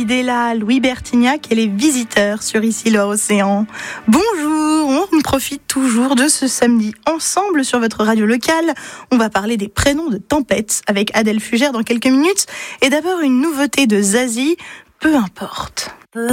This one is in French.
David est là, Louis Bertignac et les visiteurs sur Ici Loire-Océan. Bonjour, on profite toujours de ce samedi ensemble sur votre radio locale. On va parler des prénoms de tempête avec Adèle Fugère dans quelques minutes. Et d'abord une nouveauté de Zazie, peu importe.